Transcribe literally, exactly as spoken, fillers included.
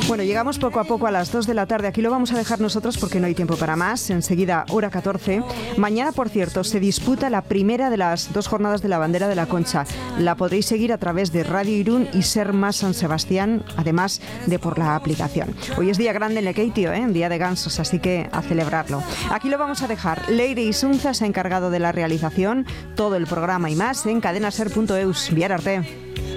Bueno, llegamos poco a poco a las dos de la tarde. Aquí lo vamos a dejar nosotros porque no hay tiempo para más. Enseguida, hora catorce. Mañana, por cierto, se disputa la primera de las dos jornadas de la Bandera de la Concha. La podréis seguir a través de Radio Irún y Ser Más San Sebastián, además de por la aplicación. Hoy es día grande en Lekeitio, ¿eh? Día de gansos, así que a celebrarlo. Aquí lo vamos a dejar. Leire Isunza se ha encargado de la realización. Todo el programa y más en cadenaser punto eus. Bihar arte.